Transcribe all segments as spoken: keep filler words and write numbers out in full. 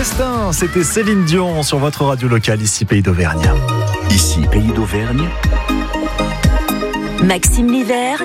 Destin, c'était Céline Dion sur votre radio locale, ici Pays d'Auvergne. Ici Pays d'Auvergne. Maxime Livert.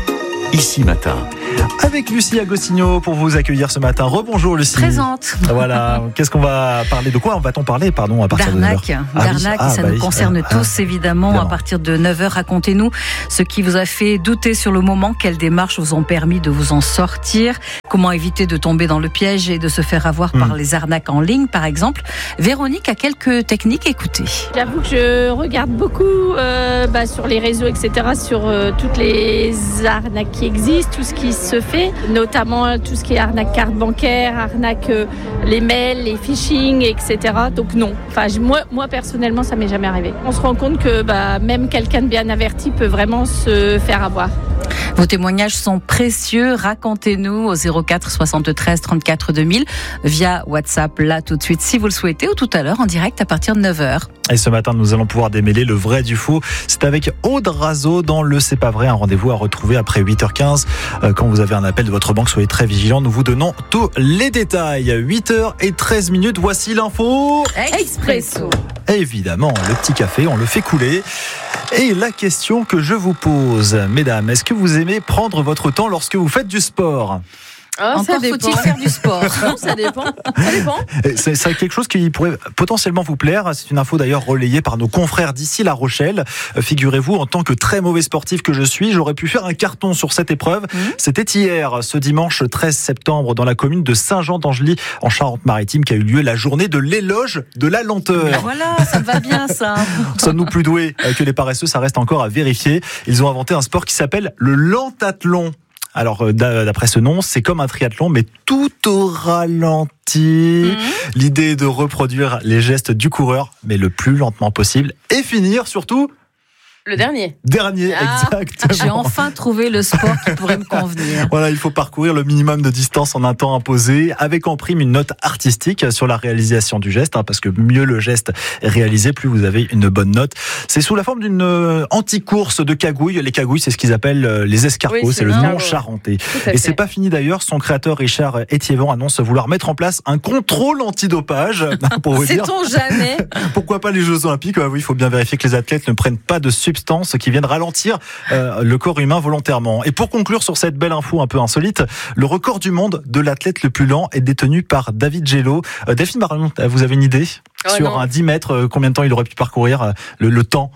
Ici Matin. Avec Lucie Agostinho pour vous accueillir ce matin. Rebonjour Lucie. Présente. Voilà. Qu'est-ce qu'on va parler? De quoi va-t-on parler, pardon, à partir D'arnaque. de neuf heures? D'arnaque, ah, oui. ça ah, nous bah, concerne ah, tous ah, évidemment. évidemment. À partir de neuf heures, racontez-nous ce qui vous a fait douter sur le moment. Quelles démarches vous ont permis de vous en sortir? Comment éviter de tomber dans le piège et de se faire avoir mmh. par les arnaques en ligne, par exemple? Véronique a quelques techniques, écoutez. J'avoue que je regarde beaucoup euh, bah, sur les réseaux, et cetera, sur euh, toutes les arnaques qui existent, tout ce qui se fait, notamment tout ce qui est arnaque carte bancaire, arnaque euh, les mails, les phishing, et cetera. Donc non, enfin, moi, moi personnellement, ça m'est jamais arrivé. On se rend compte que bah, même quelqu'un de bien averti peut vraiment se faire avoir. Vos témoignages sont précieux. Racontez-nous au zéro quatre soixante-treize trente-quatre deux mille via WhatsApp, là tout de suite si vous le souhaitez, ou tout à l'heure en direct à partir de neuf heures. Et ce matin, nous allons pouvoir démêler le vrai du faux. C'est avec Aude Razo dans le C'est pas vrai, un rendez-vous à retrouver après huit heures quinze. Quand vous avez un appel de votre banque, soyez très vigilants. Nous vous donnons tous les détails. huit heures treize minutes, voici l'info Expresso. Évidemment, le petit café, on le fait couler. Et la question que je vous pose, mesdames, est-ce que vous aimez prendre votre temps lorsque vous faites du sport ? Oh, Encore faut-il faire du sport? Non, ça dépend. Ça dépend. C'est, c'est quelque chose qui pourrait potentiellement vous plaire. C'est une info d'ailleurs relayée par nos confrères d'ici La Rochelle. Figurez-vous, en tant que très mauvais sportif que je suis, j'aurais pu faire un carton sur cette épreuve. Mmh. C'était hier, ce dimanche treize septembre, dans la commune de Saint-Jean-d'Angely, en Charente-Maritime, qu'a eu lieu la journée de l'éloge de la lenteur. Ben voilà, ça me va bien ça. Sommes-nous plus doués que les paresseux? Ça reste encore à vérifier. Ils ont inventé un sport qui s'appelle le lentathlon. Alors, d'après ce nom, c'est comme un triathlon, mais tout au ralenti. Mmh. L'idée est de reproduire les gestes du coureur, mais le plus lentement possible. Et finir, surtout... Le dernier. Dernier, ah, exactement. J'ai enfin trouvé le sport qui pourrait me convenir. Voilà, il faut parcourir le minimum de distance en un temps imposé, avec en prime une note artistique sur la réalisation du geste, hein, parce que mieux le geste est réalisé, plus vous avez une bonne note. C'est sous la forme d'une euh, anti-course de cagouilles. Les cagouilles, c'est ce qu'ils appellent euh, les escargots, oui, c'est, c'est le nom charentais. Et c'est pas fini d'ailleurs, son créateur Richard Étiévant annonce vouloir mettre en place un contrôle antidopage. Pour vous dire. Sait-on jamais? Pourquoi pas les Jeux Olympiques? Oui, il faut bien vérifier que les athlètes ne prennent pas de substances qui viennent ralentir euh, le corps humain volontairement. Et pour conclure sur cette belle info un peu insolite, le record du monde de l'athlète le plus lent est détenu par David Gello. Euh, Delphine Marion, vous avez une idée oh sur non. un dix mètres, euh, combien de temps il aurait pu parcourir euh, le, le temps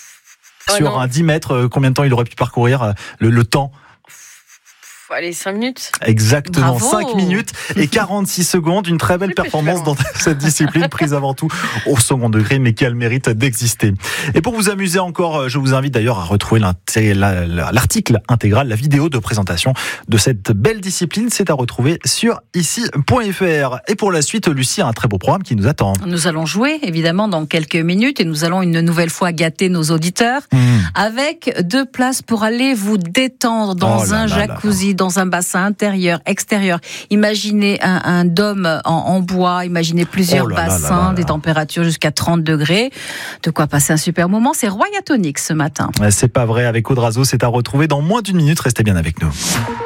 oh Sur non. un dix mètres, euh, combien de temps il aurait pu parcourir euh, le, le temps Allez, cinq minutes. Exactement, Bravo. cinq minutes et quarante-six secondes. Une très belle performance dans cette discipline, prise avant tout au second degré, mais qui a le mérite d'exister. Et pour vous amuser encore, je vous invite d'ailleurs à retrouver l'article intégral, la vidéo de présentation de cette belle discipline. C'est à retrouver sur ici point f r. Et pour la suite, Lucie a un très beau programme qui nous attend. Nous allons jouer, évidemment, dans quelques minutes et nous allons une nouvelle fois gâter nos auditeurs mmh. avec deux places pour aller vous détendre dans oh un là jacuzzi, là là. dans un bassin intérieur, extérieur. Imaginez un, un dôme en, en bois, imaginez plusieurs oh là bassins, là là là là. des températures jusqu'à trente degrés. De quoi passer un super moment. C'est Royatonic ce matin. C'est pas vrai, avec Aude Razo, c'est à retrouver dans moins d'une minute. Restez bien avec nous.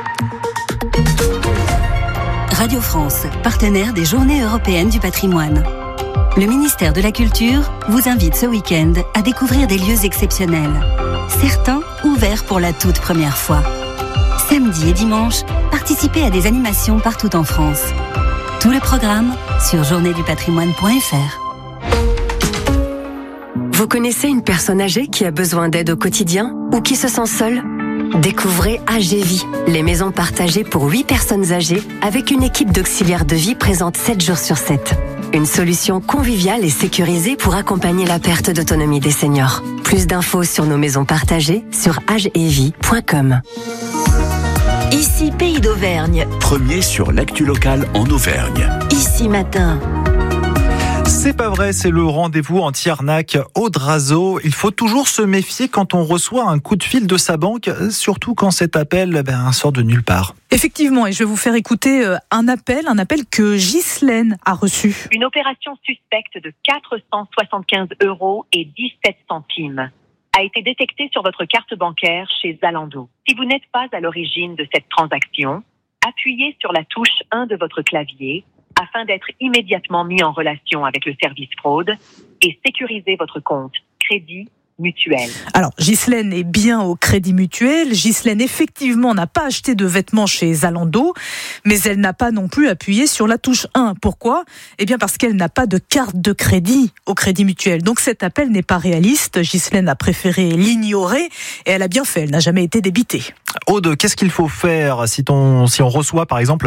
Radio France, partenaire des Journées européennes du patrimoine. Le ministère de la Culture vous invite ce week-end à découvrir des lieux exceptionnels. Certains ouverts pour la toute première fois. Samedi et dimanche, participez à des animations partout en France. Tous les programmes sur journée du patrimoine point f r. Vous connaissez une personne âgée qui a besoin d'aide au quotidien ou qui se sent seule ? Découvrez A G Vie, les maisons partagées pour huit personnes âgées avec une équipe d'auxiliaires de vie présente sept jours sur sept. Une solution conviviale et sécurisée pour accompagner la perte d'autonomie des seniors. Plus d'infos sur nos maisons partagées sur agevie point com. Ici Pays d'Auvergne. Premier sur l'actu locale en Auvergne. Ici Matin. C'est pas vrai, c'est le rendez-vous anti-arnaque Aude Razo. Il faut toujours se méfier quand on reçoit un coup de fil de sa banque, surtout quand cet appel ben, sort de nulle part. Effectivement, et je vais vous faire écouter un appel, un appel que Ghislaine a reçu. Une opération suspecte de quatre cent soixante-quinze euros et dix-sept centimes a été détectée sur votre carte bancaire chez Zalando. Si vous n'êtes pas à l'origine de cette transaction, appuyez sur la touche un de votre clavier afin d'être immédiatement mis en relation avec le service fraude et sécuriser votre compte Crédit Mutuel. Alors, Ghislaine est bien au Crédit Mutuel. Ghislaine, effectivement, n'a pas acheté de vêtements chez Zalando, mais elle n'a pas non plus appuyé sur la touche un. Pourquoi ? Eh bien, parce qu'elle n'a pas de carte de crédit au Crédit Mutuel. Donc, cet appel n'est pas réaliste. Ghislaine a préféré l'ignorer et elle a bien fait. Elle n'a jamais été débitée. Aude, qu'est-ce qu'il faut faire si, ton, si on reçoit, par exemple,